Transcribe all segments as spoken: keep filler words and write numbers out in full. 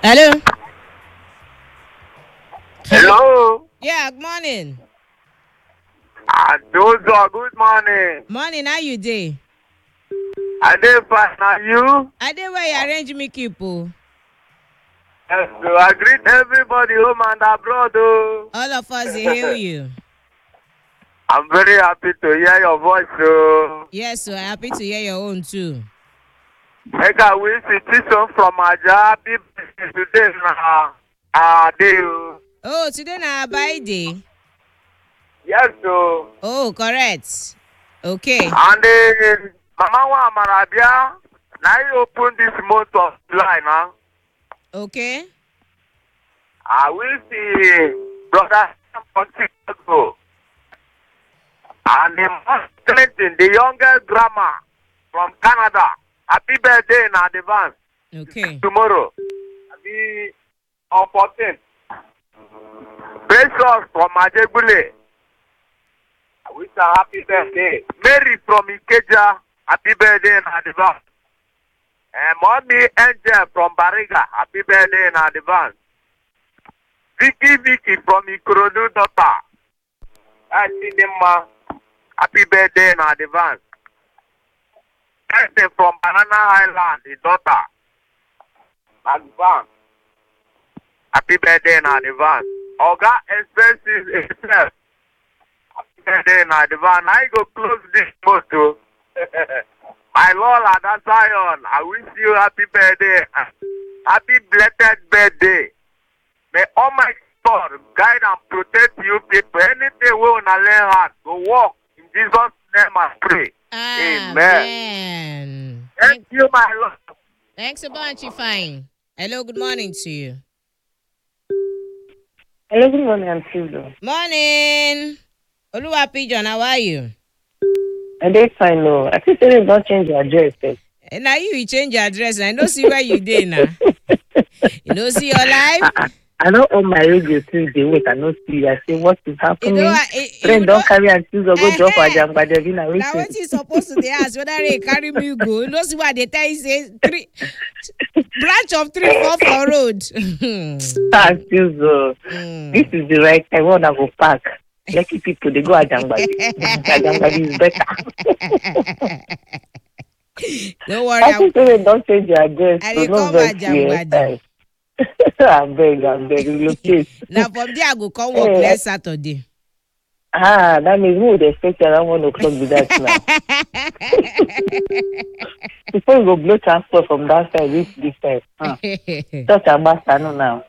Hello. Hello. Yeah, good morning. Ah, those are good morning. Morning, how you dey? I dey fine. Are you? I dey where you arrange me keep oh. Yes, so I greet everybody home and abroad. Oh. All of us dey hail you. I'm very happy to hear your voice. Oh. Yes, so happy to hear your own too. Make a wish petition from Aja. Happy birthday today na ah day. Oh. Oh, today na Abai day. Yes, so. Oh, correct. Okay. And uh, Mama wa Amarabia. Now you open this month of July now. Okay. I will see brother Pontifico. And the most Clinton, the youngest grandma from Canada. Happy birthday in advance. Okay. Tomorrow. Happy on fourteenth. Precious from Ajegule. I wish her happy birthday. Mary from Ikeja. Happy birthday in advance. And Mommy Angel from Bariga. Happy birthday in advance. Vicky Vicky from Ikorodu daughter. I see them. Uh, happy birthday in advance. Esther from Banana Island, the daughter. Advance. Happy birthday in advance. Oga expenses itself. Happy birthday in advance. I go close this photo. My Lord Adazion, I wish you happy birthday. Happy blessed birthday. May Almighty God guide and protect you people. Anything we want to learn how to walk. In Jesus' name I pray. Amen. Amen. Thank Thank- you, my Lord. Thanks a bunch, you fine. Hello, good morning to you. Hello, good morning, I'm Susan. Morning. Oluwa Pigeon, how are you? I dey fine, no. I think they don't change your address. Eh? And now you will change your address. I don't see where you dey now. You don't see your life. I, I don't own my radio since the week. I don't see. I say, what is You happening? know, I- you Friend, know, don't carry and Susan go drop Eh-heh. a jam by the vina. now what you supposed to dey ask whether they carry me go? You know see what they tell you say three branch of three four for road. Ah, Susan. Mm. This is the right time. One I go park. Lucky people, they go a jam by Ajangbadi is better. Don't worry. I I, think they don't change your address. I So dey no come vex here. Ajangbadi. I beg, I beg, relocate. Now from there I go come work Eh. next Saturday. Ah, that means we would expect around one o'clock with that now. Before you go blow transport from that side, reach this side. Huh. Such a master no now.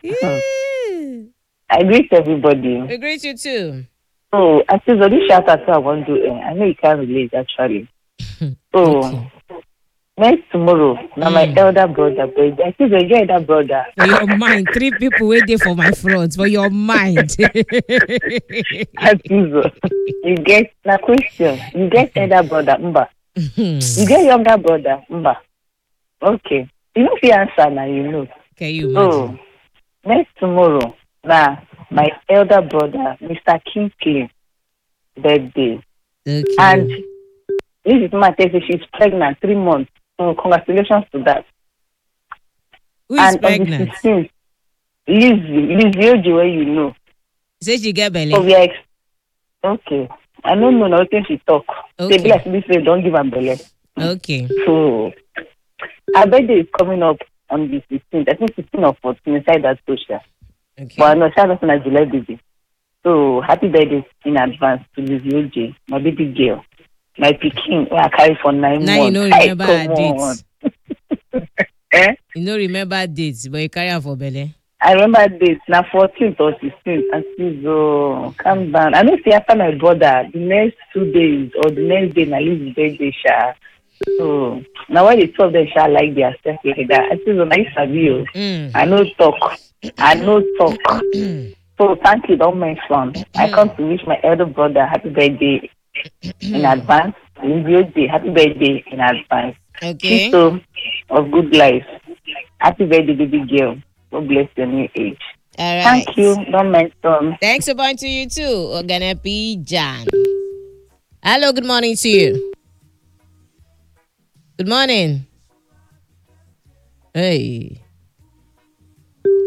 I greet everybody. We greet you too. Oh, I see the shout out I want to do. eh, I know you can't relate actually. Oh, Okay. next tomorrow, now my Mm. elder brother, but I see the your elder brother. For your mind, three people waiting for my front. For your mind. I see the- you get na question. You get elder brother, mba. You get younger brother, mba. Okay. You know if you answer now, you know. Can you Oh, imagine? next tomorrow, now my elder brother, Mister Kingsley, birthday. Okay. And this is my test. She's pregnant, three months. So congratulations to that. Who is and on pregnant? the sixteenth, Lizzie, Lizzie Oji, where you know. Say she get belly. So we are ex- okay. I don't know nothing she talk. Okay. They be like this way, don't give her belly. Okay. So her birthday is coming up on the sixteenth. I think sixteenth or fourteen inside that social. Okay. But I know she has a July baby. So happy birthday in advance to Lizzie Oji, my baby girl. My pikin, where I carry for nine Now you months. know Hey, remember her come on. dates. Eh? You know remember dates, but you carry her for belly. I remember dates, now fourteenth or sixteenth, and she's oh, calm down. I know see after my brother, the next two days or the next day, I leave the birthday, sha. So now when they talk, they shall like their stuff like that. I say, oh, nice of you. Mm. I know talk. I know talk. So thank you, don't mention. I come to wish my elder brother happy birthday in advance. Day, happy birthday in advance. Okay. So of good life. Happy birthday, baby girl. God bless your new age. All right. Thank you. Don't mention. Thanks a bunch to you too, Ogana Pigeon. Hello, good morning to you. Good morning. Hey.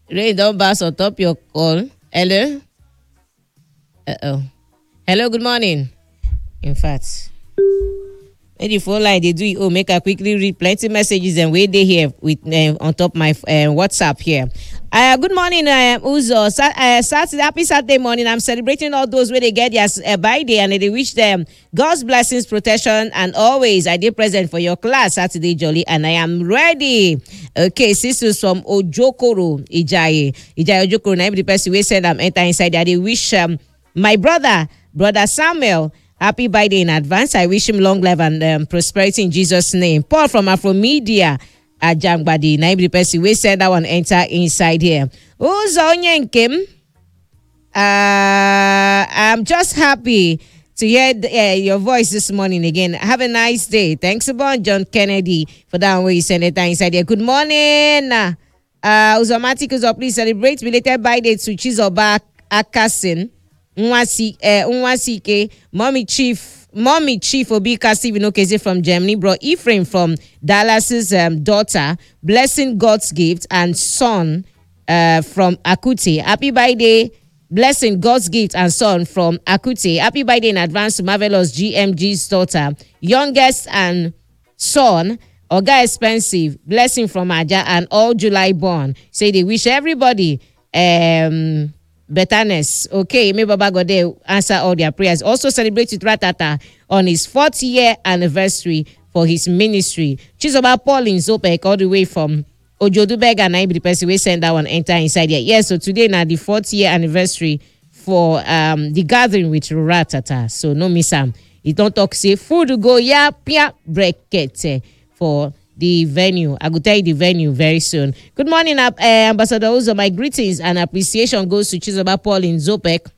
Rain don't pass on top your call. Hello? Uh-oh. Hello, good morning. In fact, maybe the phone line they do it. Oh, make I quickly read plenty messages and wait they here with uh, on top my uh, WhatsApp here. Uh, good morning, uh, Uzo. Sa- uh, Saturday, happy Saturday morning. I'm celebrating all those where they get their uh, birthday and they wish them God's blessings, protection, and always I did present for your class Saturday, Jolly, and I am ready. Okay, sisters from Ojokoro, Ijaye. Ijaye Ojokoro, now the person we said I'm enter inside there. They wish um, my brother, brother Samuel, happy birthday in advance. I wish him long life and um, prosperity in Jesus' name. Paul from Afromedia. Ajangbadi, na every person we said that one enter inside here. Who's on Yankim? Uh, I'm just happy to hear the, uh, your voice this morning again. Have a nice day. Thanks a bunch, John Kennedy, for that way you send it inside here. Good morning. Uh, Uzomatic Uzo, please celebrate belated birthday to Chizoba Akasin, Nwasike, Mommy Chief. Mommy Chief Obika Stephen Okeze from Germany, bro Ephraim from Dallas's um, daughter, blessing God's gift, and son uh, from Akute. Happy birthday, blessing God's gift and son from Akute. Happy birthday in advance to Marvelous G M G's daughter, youngest and son, Oga Expensive, blessing from Aja and all July born. Say they wish everybody um betterness. Okay, may Baba God answer all their prayers. Also celebrate with Ratata on his fourth year anniversary for his ministry. Chizoba Paul in Zopek all the way from Ojodubeg and I be the person we send that one enter inside here. Yes, so today now the fourth year anniversary for um the gathering with Ratata. So no miss am. You don't talk say food go ya pia brekete for the venue. I will tell you the venue very soon. Good morning, uh, Ambassador Uzo. My greetings and appreciation goes to Chizoba Paul in Zopek,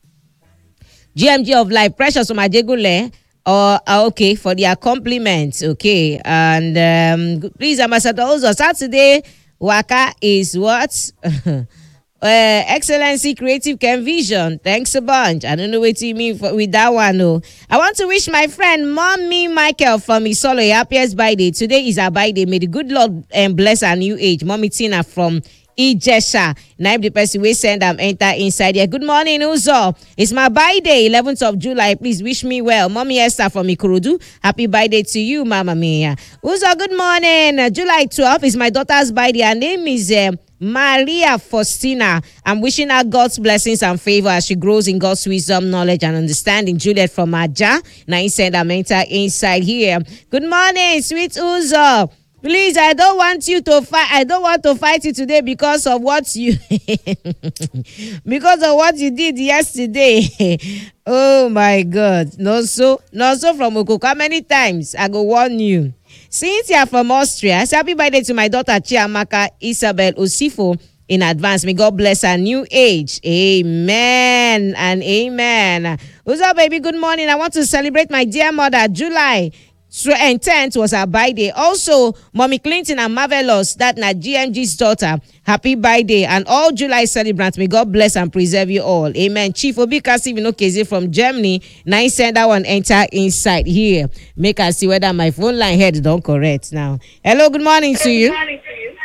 G M G of Life, Precious from Ajegule. Uh, uh, okay, for their compliments. Okay, and um, please, Ambassador Uzo, Saturday Waka is what? Uh, Excellency Creative Ken Vision. Thanks a bunch. I don't know what you mean for, with that one. No. I want to wish my friend Mommy Michael from Isolo a happiest birthday. Today is her birthday. May the good Lord um, bless her new age. Mommy Tina from Ijesha. Now the person we send them enter inside here. Good morning, Uzo. It's my birthday, eleventh of July. Please wish me well. Mommy Esther from Ikorodu. Happy birthday to you, Mama Mia. Uzo, good morning. Uh, July twelfth is my daughter's birthday. Her name is uh, Maria Faustina. I'm wishing her God's blessings and favor as she grows in God's wisdom, knowledge, and understanding. Juliet from Aja. Now he said I'm enter inside here. Good morning, sweet Uzo. Please, I don't want you to fight. I don't want to fight you today because of what you because of what you did yesterday. Oh my God. No so, no so from Okoko. How many times I go warn you? Cynthia from Austria. Say happy birthday to my daughter Chiamaka Isabel Osifo in advance. May God bless her new age. Amen and amen. What's up, baby? Good morning. I want to celebrate my dear mother, July and tenth was her birthday. Also, Mommy Clinton and Marvelous, that na G M G's daughter. Happy birthday. And all July celebrants, may God bless and preserve you all. Amen. Chief Obika Stephen Okeze from Germany. Now he send that one enter inside here. Make us see whether my phone line head don't correct now. Hello, good morning to you. Good morning to you.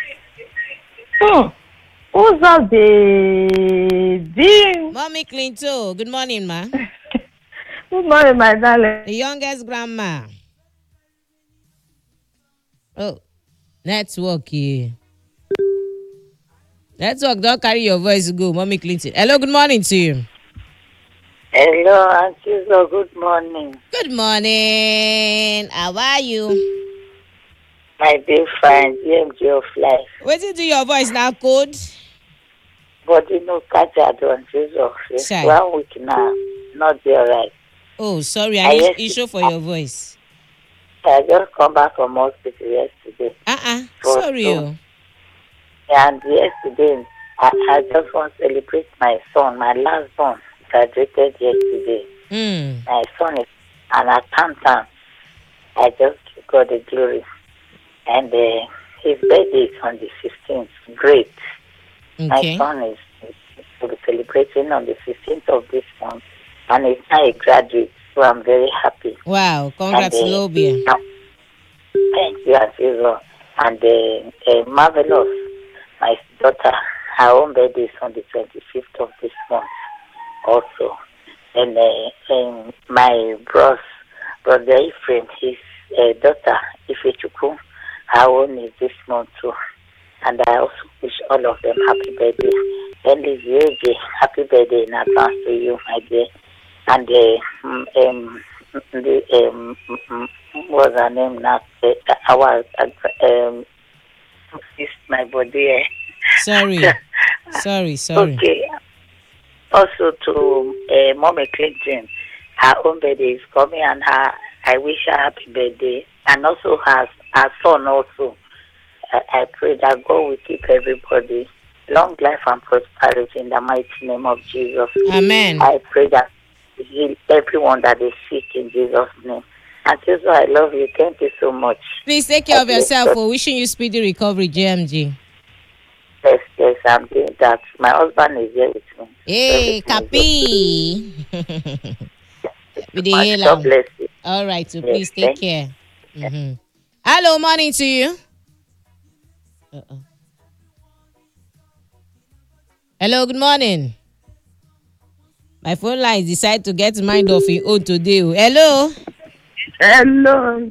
Oh, who's up the Mommy Clinton. Good morning, ma. Good morning, my darling. The youngest grandma. Oh, network here. Network, don't carry your voice go, Mommy Clinton. Hello, good morning to you. Hello, Auntie. So good morning. Good morning. How are you? My dear friend, G M G of Life. What did you do your voice now, code? But you know, catch out on Jesus. One week now, not there right. Oh, sorry, I need issue for your voice. I just come back from hospital yesterday. Uh-uh, sorry. So, and yesterday, I, I just want to celebrate my son, my last son, graduated yesterday. Mm. My son is an accountant. I just got the glory. And uh, his birthday is on the fifteenth. Great. Okay. My son is will be celebrating on the fifteenth of this month. And he's now a graduate. So I'm very happy. Wow, congrats, and, uh, Lobia. Thank you, as usual. And uh, uh, Marvelous, my daughter, her own birthday is on the twenty-fifth of this month also. And uh, um, my bros, brother Ephraim, his uh, daughter, Ifechukwu, her own is this month too. And I also wish all of them happy birthday. And Lizzie, happy birthday in advance to you, my dear. And uh, um, the, um, what's her name now? Uh, our, um, it's my body. Sorry. sorry, sorry. Okay. Also to uh, Mommy Clinton, her own birthday is coming, and her I wish her happy birthday, and also her her son also. I, I pray that God will keep everybody long life and prosperity in the mighty name of Jesus. Amen. I pray that He heal everyone that is sick in Jesus' name. And so I love you. Thank you so much. Please take care of yourself. For wishing you speedy recovery, J M G. Yes, yes, I'm doing that. My husband is here with me. Hey, Kapi. With the hail. God bless you. All right, so Yes, please take thank care. Mm-hmm. Hello, morning to you. Uh-oh. Hello, good morning. My phone line decided to get mind off your own today. Hello. Hello,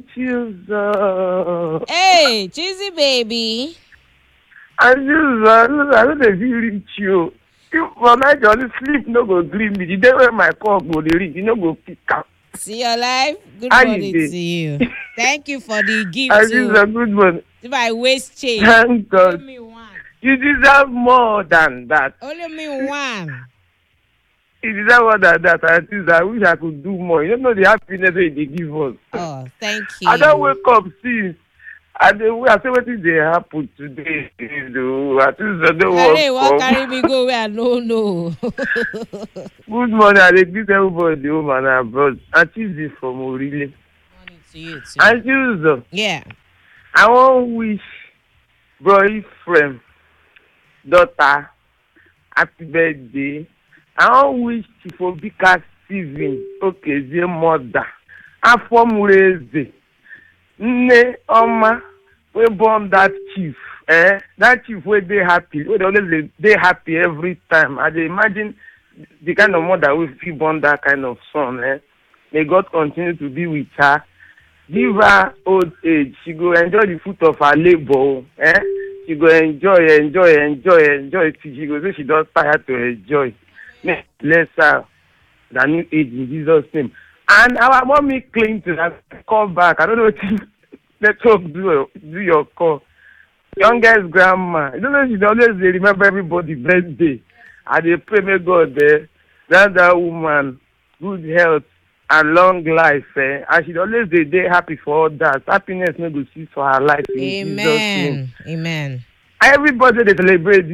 Jesus. Hey, cheesy baby. And Jesus, I don't know if you reach you. If for night only sleep, no go dream me. The day when my call go the reach, you no go pick up. See your life. Good How you morning dey? to you. Thank you for the gift. And too. Jesus, good morning. To my waist change. Thank God. Only me one. You deserve more than that. Only me one. You deserve more than that. And Jesus, I wish I could do more. You don't know the happiness that they give us. Oh, thank you. I don't wake up since. And the way I say what is they happen today, you know, at least I don't Carry, walk what up. carry me go where I don't know. Good morning, I dey greet everybody home and abroad. And Tuesday from Orile. Morning to you too. And Tuesday, Yeah. I wan wish bro Ephraim daughter happy birthday. I wan wish Chief Obika Stephen Okezie mother afọ mụrụ eze nne ọma wey born that chief. Eh, that chief wey dey happy, wey dey always dey dey happy every time. I dey imagine the kind of mother wey fit born that kind of son. Eh, may God continue to be with her. Give her old age. She go enjoy the fruit of her labor. Eh, she go enjoy, enjoy, enjoy, enjoy till she go say she don tire to enjoy. May bless her the new age in Jesus' name. And our mommy Clinton has come back. I don't know what network do do your call. Youngest grandma. You don't know she always dey remember everybody's birthday. And they pray may God there grant that woman good health and long life. Eh? And she always dey dey happy for all that. Happiness no go cease for her life in Jesus' name. Amen. Amen. Everybody they celebrate